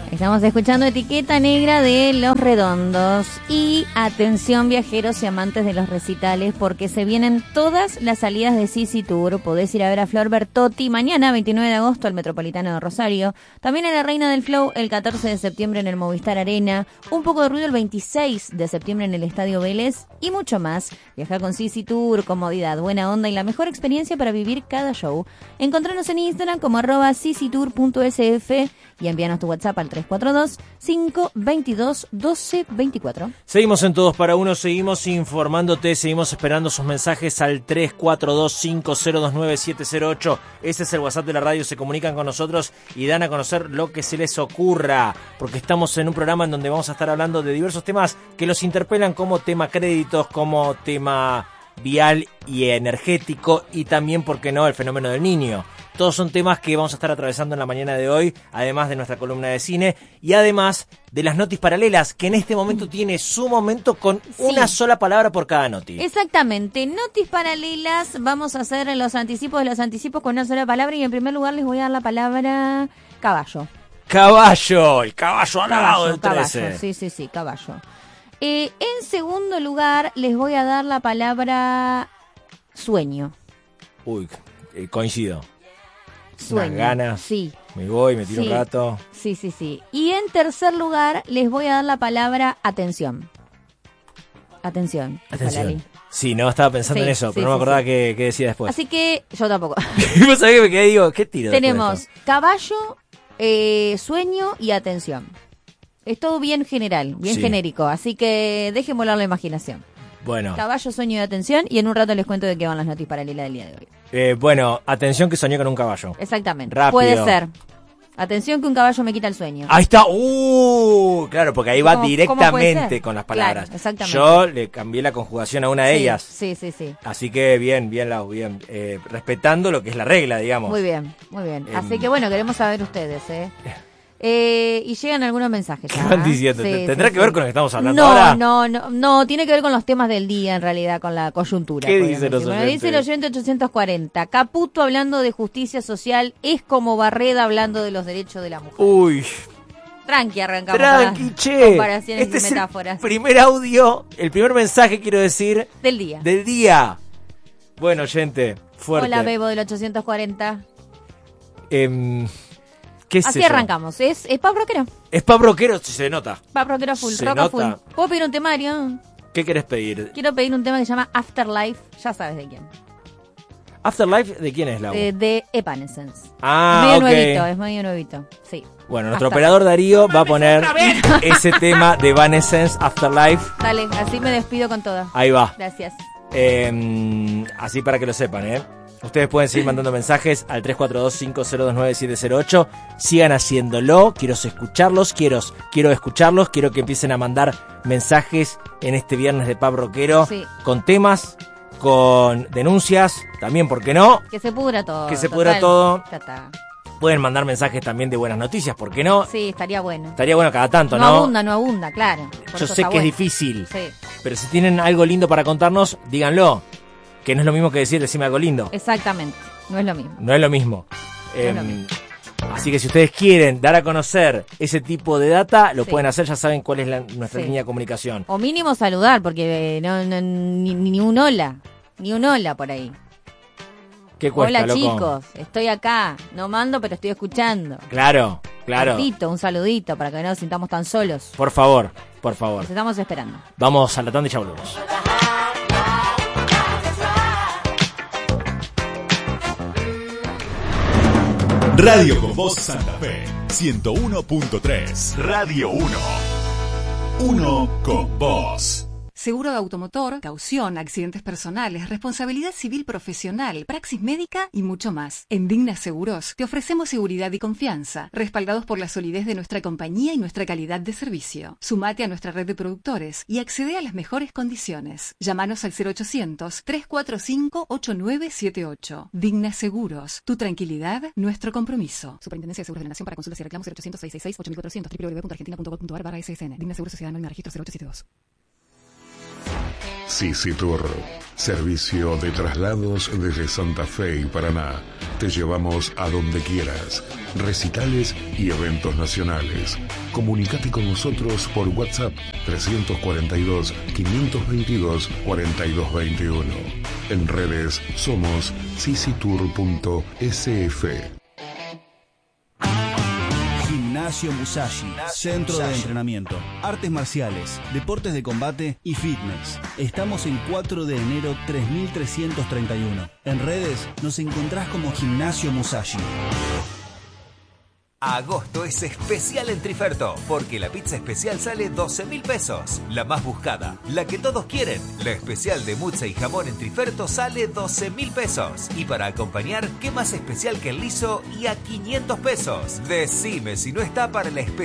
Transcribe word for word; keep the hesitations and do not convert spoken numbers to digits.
Estamos escuchando Etiqueta Negra de Los Redondos. Y atención viajeros y amantes de los recitales, porque se vienen todas las salidas de Sisi Tour. Podés ir a ver a Flor Bertotti mañana, veintinueve de agosto, al Metropolitano de Rosario. También a la Reina del Flow el catorce de septiembre en el Movistar Arena. Un poco de ruido el veintiséis de septiembre en el Estadio Vélez. Y mucho más. Viajar con Sisi Tour, comodidad, buena onda y la mejor experiencia para vivir cada show. Encontranos en Instagram como arroba sisitour punto s f y envíanos tu WhatsApp al tres cuatro dos, cinco dos dos, uno dos dos cuatro. Seguimos en Todos para Uno, seguimos informándote, seguimos esperando sus mensajes al tres cuatro dos, cinco cero dos nueve, siete cero ocho. Ese es el WhatsApp de la radio, se comunican con nosotros y dan a conocer lo que se les ocurra, porque estamos en un programa en donde vamos a estar hablando de diversos temas que los interpelan, como tema créditos, como tema vial y energético, y también, ¿por qué no?, el fenómeno del niño. Todos son temas que vamos a estar atravesando en la mañana de hoy, además de nuestra columna de cine y además de las notis paralelas, que en este momento tiene su momento con sí. una sola palabra por cada noti. Exactamente, notis paralelas, vamos a hacer los anticipos de los anticipos con una sola palabra, y en primer lugar les voy a dar la palabra caballo. Caballo, el caballo al lado del trece. Caballo, sí, sí, sí, caballo. Eh, en segundo lugar les voy a dar la palabra sueño. Uy, eh, coincido. Sueño. Unas ganas. Sí. Me voy, me tiro sí. un rato. Sí, sí, sí. Y en tercer lugar les voy a dar la palabra atención. Atención. Atención. Sí, no, estaba pensando sí, en eso, sí, pero no me acordaba sí, qué, qué decía después. Así que yo tampoco. ¿Vos sabés que me quedé? Digo, ¿qué tiro? Tenemos caballo, eh, sueño y atención. Es todo bien general, bien sí. genérico, así que dejen volar la imaginación. Bueno. Caballo, sueño y atención, y en un rato les cuento de qué van las noticias paralelas del día de hoy. Eh, bueno, atención que soñé con un caballo. Exactamente. Rápido. Puede ser. Atención que un caballo me quita el sueño. Ahí está. Uh, claro, porque ahí va ¿Cómo, directamente ¿cómo con las palabras. Claro, exactamente. Yo le cambié la conjugación a una de sí, ellas. Sí, sí, sí. Así que bien, bien, Lau, bien. Eh, respetando lo que es la regla, digamos. Muy bien, muy bien. Eh, Así que bueno, queremos saber ustedes, ¿eh? Eh, y llegan algunos mensajes. ¿Qué van diciendo? Sí, ¿Tendrá sí, que ver sí. con lo que estamos hablando no, ahora? No, no, no, tiene que ver con los temas del día, en realidad, con la coyuntura. ¿Qué dice los bueno, dice el oyente ochocientos cuarenta. Caputo hablando de justicia social es como Barreda hablando de los derechos de la mujer. Uy. Tranqui, arrancamos. Tranqui, che. Comparaciones este y metáforas. Es el primer audio, el primer mensaje, quiero decir. Del día. Del día. Bueno, oyente, fuerte. Hola, Bebo del ochocientos cuarenta. Eh... ¿Qué es Así eso? arrancamos. Es, es pop rockero. Es pop rockero, se nota. Pop rockero full, se rock nota. full. ¿Puedo pedir un temario? ¿Qué querés pedir? Quiero pedir un tema que se llama Afterlife. Ya sabes de quién. ¿Afterlife de quién es, Lau? De, de Evanescence. Ah, es medio ok. nuevito, es medio nuevito. Sí. Bueno, nuestro Afterlife. Operador Darío va a poner ese tema de Evanescence, Afterlife. Dale, así me despido con todo. Ahí va. Gracias. Eh, así para que lo sepan, ¿eh? Ustedes pueden seguir mandando mensajes al tres cuatro dos, cinco cero dos nueve, siete cero ocho. Sigan haciéndolo. Quiero escucharlos. Quiero, quiero escucharlos. Quiero que empiecen a mandar mensajes en este viernes de Pub Rockero. Sí. Con temas, con denuncias. También, ¿por qué no? Que se pudra todo. Que se pudra todo. Ya está. Pueden mandar mensajes también de buenas noticias, ¿por qué no? Sí, estaría bueno. Estaría bueno cada tanto, ¿no? No abunda, no abunda, claro. Por Yo sé que bueno. Es difícil. Sí. Pero si tienen algo lindo para contarnos, díganlo. Que no es lo mismo que decir, decime algo lindo. Exactamente, no es lo mismo. No es lo mismo. No eh, es lo mismo. Así que si ustedes quieren dar a conocer ese tipo de data, lo sí. pueden hacer, ya saben cuál es la, nuestra sí. línea de comunicación. O mínimo saludar, porque no, no, ni, ni un hola, ni un hola por ahí. ¿Qué cuesta, Hola loco? chicos, estoy acá, no mando pero estoy escuchando. Claro, claro. Un saludito, un saludito para que no nos sintamos tan solos. Por favor, por favor. Nos estamos esperando. Vamos a la tanda y ya volvemos. Radio con Voz Santa Fe, ciento uno punto tres. Radio uno. Uno con vos. Seguro de automotor, caución, accidentes personales, responsabilidad civil profesional, praxis médica y mucho más. En Digna Seguros te ofrecemos seguridad y confianza, respaldados por la solidez de nuestra compañía y nuestra calidad de servicio. Sumate a nuestra red de productores y accede a las mejores condiciones. Llámanos al cero ochocientos, tres cuatro cinco, ocho nueve siete ocho. Digna Seguros, tu tranquilidad, nuestro compromiso. Superintendencia de Seguros de la Nación. Para consultas y reclamos cero ochocientos, seiscientos sesenta y seis, ocho mil cuatrocientos, doble u doble u doble u punto argentina punto gov punto ar barra S S N. Digna Seguros Sociedad Anónima Registro cero ochenta y dos. Sisi Tour, servicio de traslados desde Santa Fe y Paraná. Te llevamos a donde quieras, recitales y eventos nacionales. Comunicate con nosotros por WhatsApp trescientos cuarenta y dos, quinientos veintidós, cuarenta y dos veintiuno. En redes somos sisitour punto s f. Gimnasio Musashi, centro de entrenamiento, artes marciales, deportes de combate y fitness. Estamos en cuatro de enero tres mil trescientos treinta y uno. En redes nos encontrás como Gimnasio Musashi. Agosto es especial en Triferto, porque la pizza especial sale doce mil pesos. La más buscada, la que todos quieren. La especial de muzza y jamón en Triferto sale doce mil pesos. Y para acompañar, ¿qué más especial que el liso y a quinientos pesos? Decime si no está para la especial.